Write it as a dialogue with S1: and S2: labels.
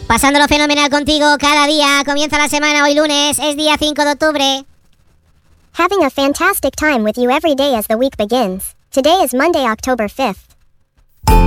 S1: Pasándolo fenomenal contigo cada día. Comienza la semana hoy lunes, es día 5 de octubre.
S2: Having a fantastic time with you every day as the week begins. Today is Monday, October 5th.